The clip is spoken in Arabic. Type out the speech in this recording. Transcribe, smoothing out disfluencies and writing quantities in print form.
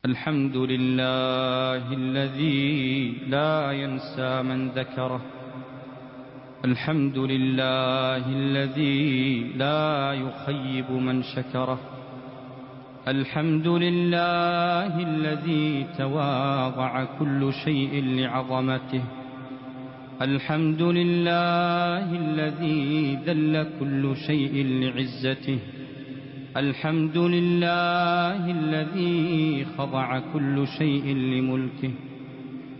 الحمد لله الذي لا ينسى من ذكره، الحمد لله الذي لا يخيب من شكره، الحمد لله الذي تواضع كل شيء لعظمته، الحمد لله الذي ذل كل شيء لعزته، الحمد لله الذي خضع كل شيء لملكه،